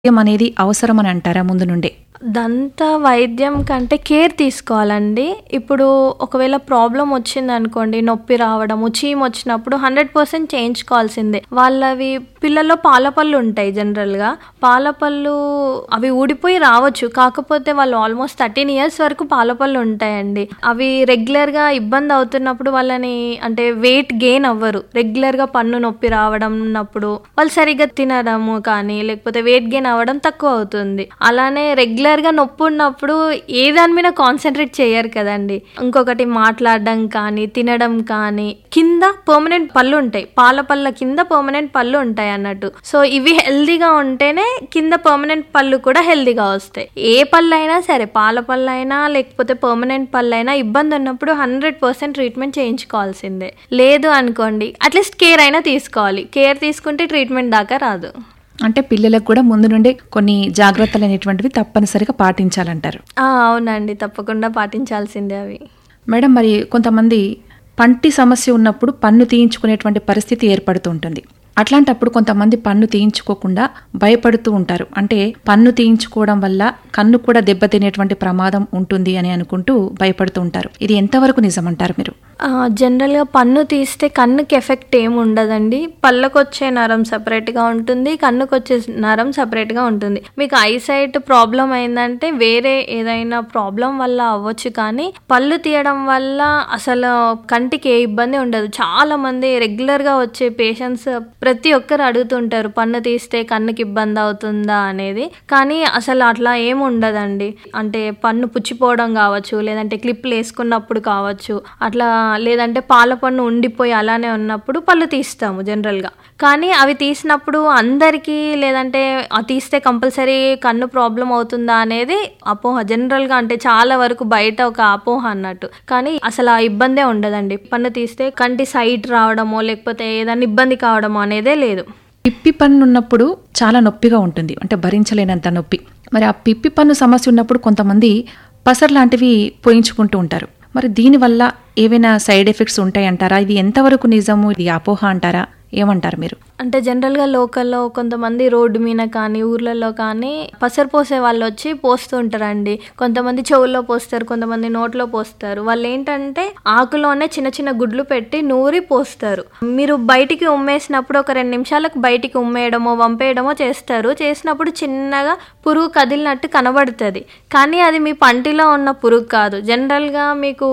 అనేది అవసరమని అంటారా ముందు నుండే? దంత వైద్యం కంటే కేర్ తీసుకోవాలండి. ఇప్పుడు ఒకవేళ ప్రాబ్లం వచ్చిందనుకోండి, నొప్పి రావడము, చీము వచ్చినప్పుడు 100% చేయించుకోవాల్సిందే. వాళ్ళవి పిల్లల్లో పాలపళ్ళు ఉంటాయి జనరల్గా. పాలపళ్ళు అవి ఊడిపోయి రావచ్చు, కాకపోతే వాళ్ళు ఆల్మోస్ట్ 13 years వరకు పాలపళ్ళు ఉంటాయండి. అవి రెగ్యులర్గా ఇబ్బంది అవుతున్నప్పుడు వాళ్ళని అంటే వెయిట్ గెయిన్ అవ్వరు. రెగ్యులర్గా పన్ను నొప్పి రావడం ఉన్నప్పుడు వాళ్ళు సరిగ్గా తినడము కానీ లేకపోతే వెయిట్ గెయిన్ అవ్వడం తక్కువ అవుతుంది. అలానే రెగ్యులర్గా నొప్పి ఉన్నప్పుడు ఏ దాని మీద కాన్సన్ట్రేట్ చేయరు కదండి. ఇంకొకటి మాట్లాడడం కానీ తినడం కానీ, కింద పర్మనెంట్ పళ్ళు ఉంటాయి, పాలపళ్ళ కింద పర్మనెంట్ పళ్ళు ఉంటాయి అన్నట్టు. సో ఇవి హెల్దీగా ఉంటేనే కింద పర్మనెంట్ పళ్ళు కూడా హెల్దీగా వస్తాయి. ఏ పళ్ళు అయినా సరే, పాల పళ్ళు అయినా లేకపోతే పర్మనెంట్ పళ్ళు అయినా ఇబ్బంది ఉన్నప్పుడు 100% ట్రీట్మెంట్ చేయించుకోవాల్సిందే. లేదు అనుకోండి అట్లీస్ట్ కేర్ అయినా తీసుకోవాలి. కేర్ తీసుకుంటే ట్రీట్మెంట్ దాకా రాదు. అంటే పిల్లలకు కూడా ముందు నుండే కొన్ని జాగ్రత్తలు అనేటువంటివి తప్పనిసరిగా పాటించాలంటారు. అవునండి, తప్పకుండా పాటించాల్సిందే అవి. మేడం, మరి కొంతమంది పంటి సమస్య ఉన్నప్పుడు పన్ను తీయించుకునేటువంటి పరిస్థితి ఏర్పడుతూ ఉంటుంది. అట్లాంటప్పుడు కొంతమంది పన్ను తీయించుకోకుండా భయపడుతూ ఉంటారు. అంటే పన్ను తీయించుకోవడం వల్ల కన్ను కూడా దెబ్బతినేటువంటి ప్రమాదం ఉంటుంది అని అనుకుంటూ భయపడుతూ ఉంటారు. ఇది ఎంతవరకు నిజమంటారు మీరు? జనరల్గా పన్ను తీస్తే కన్నుకి ఎఫెక్ట్ ఏమి ఉండదండి. పళ్ళకు వచ్చే నరం సపరేట్గా ఉంటుంది, కన్నుకు వచ్చే నరం సపరేట్గా ఉంటుంది. మీకు ఐసైట్ ప్రాబ్లం అయిందంటే వేరే ఏదైనా ప్రాబ్లం వల్ల అవ్వచ్చు, కానీ పళ్ళు తీయడం వల్ల అసలు కంటికి ఏ ఇబ్బంది ఉండదు. చాలా మంది రెగ్యులర్గా వచ్చే పేషెంట్స్ ప్రతి ఒక్కరు అడుగుతుంటారు పన్ను తీస్తే కన్నుకి ఇబ్బంది అవుతుందా అనేది. కానీ అసలు అట్లా ఏమి ఉండదండి. అంటే పన్ను పుచ్చిపోవడం కావచ్చు, లేదంటే క్లిప్లు వేసుకున్నప్పుడు కావచ్చు, అట్లా లేదంటే పాల పన్ను ఉండిపోయి అలానే ఉన్నప్పుడు పళ్ళు తీస్తాము జనరల్గా. కానీ అవి తీసినప్పుడు అందరికీ లేదంటే తీస్తే కంపల్సరీ కన్ను ప్రాబ్లం అవుతుందా అనేది అపోహ జనరల్గా. అంటే చాలా వరకు బయట ఒక అపోహ అన్నట్టు. కానీ అసలు ఆ ఇబ్బందే ఉండదండి. పన్ను తీస్తే కంటి సైట్ రావడమో లేకపోతే ఏదైనా ఇబ్బంది కావడమో అనేదే లేదు. పిప్పి పన్ను ఉన్నప్పుడు చాలా నొప్పిగా ఉంటుంది, అంటే భరించలేనంత నొప్పి. మరి ఆ పిప్పి పన్ను సమస్య ఉన్నప్పుడు కొంతమంది పసర్ లాంటివి పోయించుకుంటూ ఉంటారు. మరి దీనివల్ల ఏవైనా సైడ్ ఎఫెక్ట్స్ ఉంటాయంటారా? ఇది ఎంతవరకు నిజము, ఇది అపోహ అంటారా? ఏమంటారు మీరు? అంటే జనరల్గా లోకల్లో కొంతమంది రోడ్డు మీద కానీ ఊర్లలో కానీ పసరు పోసే వాళ్ళు వచ్చి పోస్తూ ఉంటారండి. కొంతమంది చెవుల్లో పోస్తారు, కొంతమంది నోట్లో పోస్తారు. వాళ్ళు ఏంటంటే ఆకులోనే చిన్న చిన్న గుడ్లు పెట్టి నూరి పోస్తారు. మీరు బయటికి ఉమ్మేసినప్పుడు ఒక 2 నిమిషాలకు బయటికి ఉమ్మేయడమో వంపేయడమో చేస్తారు. చేసినప్పుడు చిన్నగా పురుగు కదిలినట్టు కనబడుతుంది, కానీ అది మీ పంటిలో ఉన్న పురుగు కాదు. జనరల్గా మీకు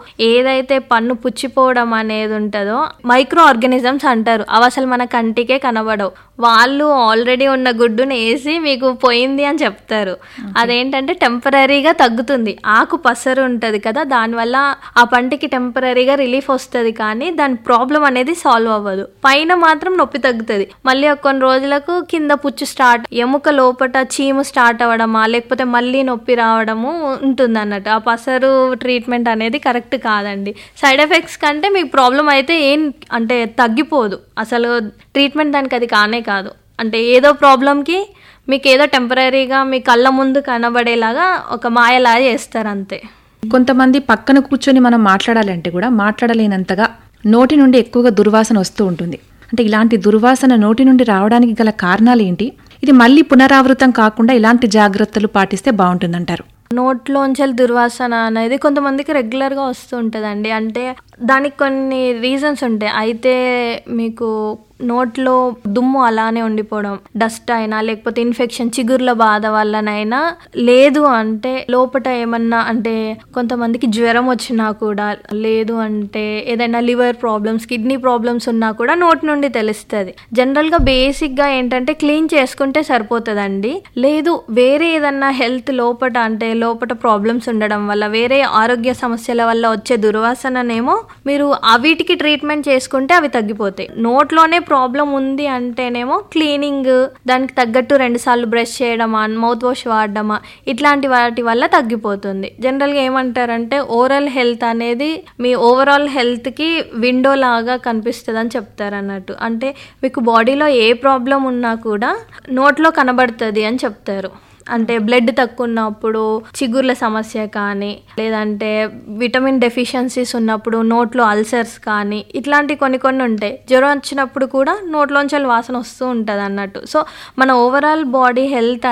ఏదైతే పన్ను పుచ్చిపోవడం అనేది ఉంటుందో మైక్రో ఆర్గానిజమ్స్ అంటారు. అవి అసలు మన కంటికే కనబడవు. వాళ్ళు ఆల్రెడీ ఉన్న గుడ్డును వేసి మీకు పోయింది అని చెప్తారు. అదేంటంటే టెంపరీగా తగ్గుతుంది. ఆకు పసరు ఉంటుంది కదా, దానివల్ల ఆ పంటికి టెంపరీగా రిలీఫ్ వస్తుంది, కానీ దాని ప్రాబ్లం అనేది సాల్వ్ అవ్వదు. పైన మాత్రం నొప్పి తగ్గుతుంది. మళ్ళీ కొన్ని రోజులకు కింద పుచ్చు స్టార్ట్, ఎముక లోపట చీము స్టార్ట్ అవ్వడమా లేకపోతే మళ్ళీ నొప్పి రావడము ఉంటుంది అన్నట్టు. ఆ పసరు ట్రీట్మెంట్ అనేది కరెక్ట్ కాదండి. సైడ్ ఎఫెక్ట్స్ కంటే మీకు ప్రాబ్లం అయితే ఏం అంటే తగ్గిపోదు. అసలు ట్రీట్మెంట్ దానికి అది కానే కాదు. అంటే ఏదో ప్రాబ్లంకి మీకు ఏదో టెంపరీగా మీ కళ్ళ ముందు కనబడేలాగా ఒక మాయలా చేస్తారు అంతే. కొంతమంది పక్కన కూర్చొని మనం మాట్లాడాలంటే కూడా మాట్లాడలేనంతగా నోటి నుండి ఎక్కువగా దుర్వాసన వస్తూ ఉంటుంది. అంటే ఇలాంటి దుర్వాసన నోటి నుండి రావడానికి గల కారణాలు ఏంటి? ఇది మళ్ళీ పునరావృతం కాకుండా ఇలాంటి జాగ్రత్తలు పాటిస్తే బాగుంటుందంటారు? నోట్లోంచి దుర్వాసన అనేది కొంతమందికి రెగ్యులర్గా వస్తూ ఉంటుందండి. అంటే దానికి కొన్ని రీజన్స్ ఉంటాయి. అయితే మీకు నోట్లో దుమ్ము అలానే ఉండిపోవడం, డస్ట్ అయినా లేకపోతే ఇన్ఫెక్షన్ చిగుర్ల బాధ వల్లనైనా, లేదు అంటే లోపల ఏమన్నా అంటే కొంతమందికి జ్వరం వచ్చినా కూడా, లేదు అంటే ఏదైనా లివర్ ప్రాబ్లమ్స్, కిడ్నీ ప్రాబ్లమ్స్ ఉన్నా కూడా నోటి నుండి తెలుస్తుంది. జనరల్గా బేసిక్గా ఏంటంటే క్లీన్ చేసుకుంటే సరిపోతుందండి. లేదు వేరే ఏదన్నా హెల్త్ లోపల అంటే లోపల ప్రాబ్లమ్స్ ఉండడం వల్ల, వేరే ఆరోగ్య సమస్యల వల్ల వచ్చే దుర్వాసననేమో మీరు వీటికి ట్రీట్మెంట్ చేసుకుంటే అవి తగ్గిపోతాయి. నోట్లోనే ప్రాబ్లం ఉంది అంటేనేమో క్లీనింగ్, దానికి తగ్గట్టు 2 సార్లు బ్రష్ చేయడమా, మౌత్ వాష్ వాడడమా, ఇట్లాంటి వాటి వల్ల తగ్గిపోతుంది. జనరల్గా ఏమంటారంటే ఓరల్ హెల్త్ అనేది మీ ఓవరాల్ హెల్త్కి విండో లాగా కనిపిస్తుంది అని చెప్తారు అన్నట్టు. అంటే మీకు బాడీలో ఏ ప్రాబ్లం ఉన్నా కూడా నోట్లో కనబడుతుంది అని చెప్తారు. అంటే బ్లడ్ తక్కువ ఉన్నప్పుడు చిగుర్ల సమస్య కానీ, లేదంటే విటమిన్ డెఫిషియన్సీస్ ఉన్నప్పుడు నోట్లో అల్సర్స్ కానీ, ఇట్లాంటి కొన్ని ఉంటాయి. జ్వరం వచ్చినప్పుడు కూడా నోట్లోంచి వాసన వస్తూ ఉంటుంది అన్నట్టు. సో మన ఓవరాల్ బాడీ హెల్త్